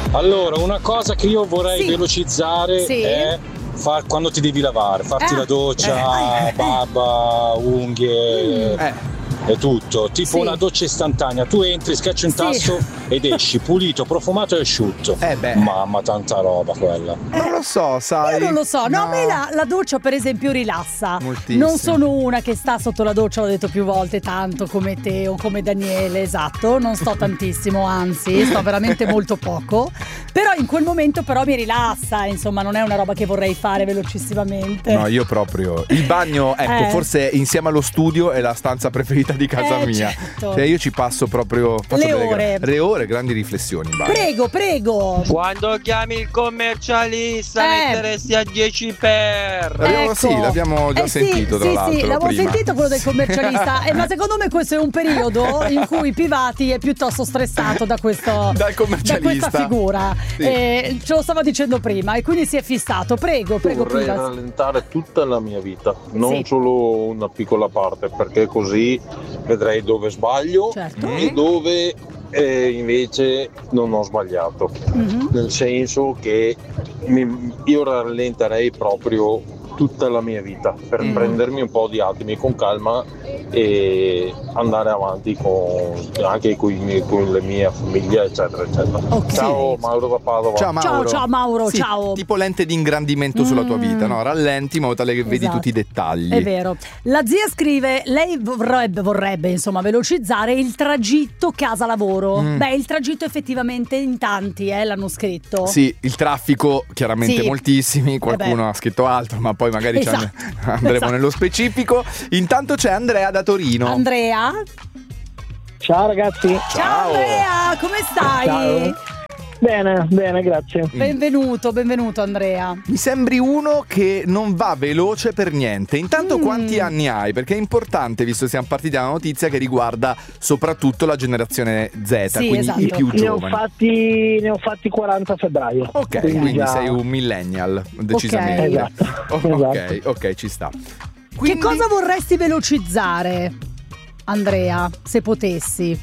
Allora, una cosa che io vorrei velocizzare Sì. è quando ti devi lavare, farti la doccia, barba, unghie. È tutto, tipo una doccia istantanea, tu entri, schiacci un tasto ed esci pulito, profumato e asciutto. Mamma, tanta roba quella. Non lo so, sai. Io non lo so, no, a me la doccia per esempio rilassa. Moltissimo. Non sono una che sta sotto la doccia, l'ho detto più volte, tanto come te o come Daniele, esatto. Non sto tantissimo, anzi, sto veramente molto poco. Però in quel momento però mi rilassa, insomma, non è una roba che vorrei fare velocissimamente. No, io proprio. Il bagno, ecco, forse insieme allo studio è la stanza preferita di casa mia. Certo. Cioè io ci passo proprio le ore, grandi riflessioni in bagno. Prego. Quando chiami il commercialista metteresti a 10 per. Sì, l'abbiamo già sentito tra l'altro. Sì, l'avevo prima. sentito quello del commercialista. Ma secondo me questo è un periodo in cui Pivati è piuttosto stressato da questa figura. Sì. Ce lo stava dicendo prima e quindi si è fissato. Prego Vorrei Pivati. rallentare tutta la mia vita, non solo una piccola parte, perché così vedrei dove sbaglio e dove invece non ho sbagliato. Nel senso che io rallenterei proprio tutta la mia vita per prendermi un po' di attimi con calma e andare avanti anche con la mia famiglia, eccetera, eccetera. Ciao Mauro da Padova. Ciao Mauro, Sì, ciao. tipo lente di ingrandimento sulla tua vita, no? Rallenti in modo tale che vedi tutti i dettagli. È vero. La zia scrive, lei vorrebbe insomma velocizzare il tragitto casa-lavoro. Beh, il tragitto effettivamente in tanti l'hanno scritto. Sì, il traffico chiaramente moltissimi, qualcuno ha scritto altro, ma poi magari andremo nello specifico. Intanto c'è Andrea da Torino. Andrea? Ciao ragazzi. Ciao Andrea, come stai? Ciao. Bene, grazie. Benvenuto Andrea. Mi sembri uno che non va veloce per niente. Intanto quanti anni hai? Perché è importante, visto che siamo partiti da una notizia che riguarda soprattutto la generazione Z, quindi i più giovani. Ne ho fatti 40 a febbraio. Ok, quindi sei un millennial, decisamente. Ok, ci sta. Che cosa vorresti velocizzare, Andrea, se potessi?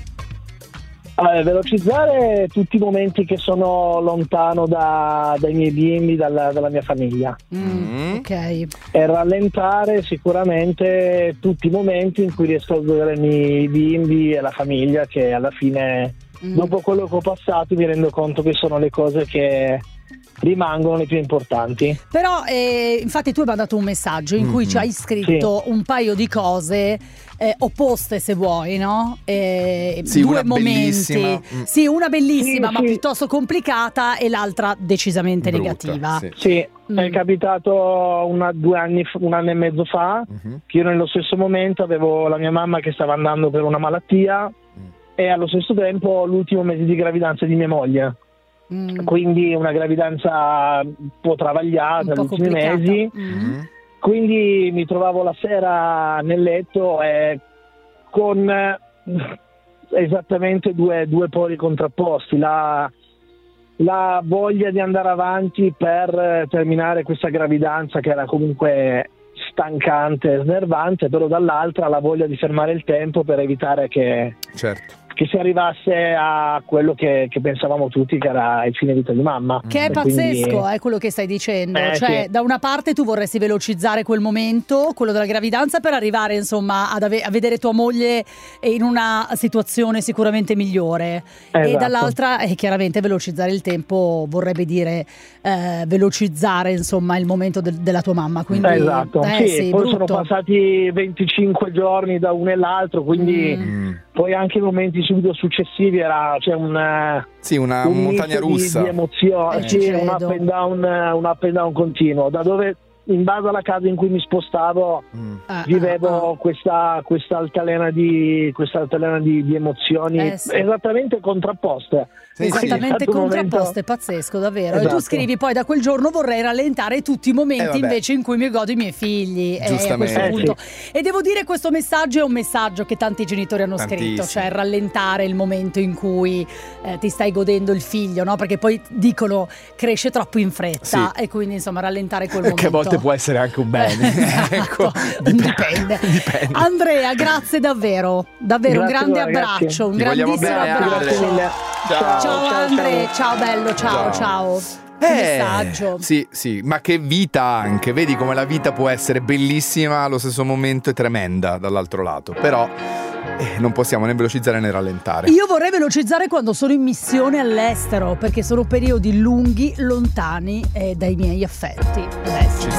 Velocizzare tutti i momenti che sono lontano dai miei bimbi, dalla mia famiglia. Ok. E rallentare sicuramente tutti i momenti in cui riesco a godermi i bimbi e la famiglia, che alla fine, dopo quello che ho passato, mi rendo conto che sono le cose che rimangono le più importanti. Però infatti tu hai mandato un messaggio in cui ci hai scritto un paio di cose opposte, se vuoi, no? Due momenti. Sì, una bellissima ma piuttosto complicata e l'altra decisamente negativa. Sì. È capitato un anno e mezzo fa che io nello stesso momento avevo la mia mamma che stava andando per una malattia e allo stesso tempo l'ultimo mese di gravidanza di mia moglie. Quindi una gravidanza un po' travagliata negli ultimi mesi. Quindi mi trovavo la sera nel letto con esattamente due poli contrapposti, la voglia di andare avanti per terminare questa gravidanza che era comunque stancante e snervante, però dall'altra la voglia di fermare il tempo per evitare che si arrivasse a quello che pensavamo tutti che era il fine vita di mamma. Che è pazzesco, è quello che stai dicendo. Cioè, da una parte tu vorresti velocizzare quel momento, quello della gravidanza, per arrivare insomma a vedere tua moglie in una situazione sicuramente migliore. E dall'altra chiaramente velocizzare il tempo vorrebbe dire velocizzare insomma il momento della tua mamma. Quindi, poi brutto. sono passati 25 giorni da uno e l'altro, quindi poi anche i momenti subito successivi era una montagna russa di emozioni, un up and down continuo, da dove in base alla casa in cui mi spostavo vivevo questa altalena di emozioni esattamente contrapposte. Esattamente contrapposte, pazzesco davvero. E tu scrivi poi: da quel giorno vorrei rallentare tutti i momenti invece in cui mi godo i miei figli. Giustamente. A questo punto. E devo dire, questo messaggio è un messaggio che tanti genitori hanno scritto, cioè rallentare il momento in cui ti stai godendo il figlio, no? Perché poi dicono cresce troppo in fretta e quindi insomma rallentare quel momento. Che a volte può essere anche un bene. Ecco, dipende. Andrea, grazie davvero. Grazie un grande a voi, abbraccio, un Ti vogliamo grandissimo bene, abbraccio. Andre. Ciao Andre, ciao bello, ciao. Messaggio. Sì, ma che vita anche. Vedi come la vita può essere bellissima allo stesso momento e tremenda dall'altro lato. Però non possiamo né velocizzare né rallentare. Io vorrei velocizzare quando sono in missione all'estero, perché sono periodi lunghi, lontani dai miei affetti.